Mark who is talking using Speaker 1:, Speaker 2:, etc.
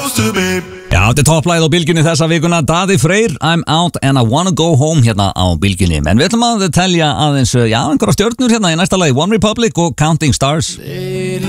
Speaker 1: Já, þetta er topplæð á bylgjunni þessa vikuna. Daði Freyr, I'm out and I wanna go home hérna á bylgjunni. En við ætlum að telja aðeins, einhverja stjörnur hérna í næsta lagi. One Republic og Counting Stars.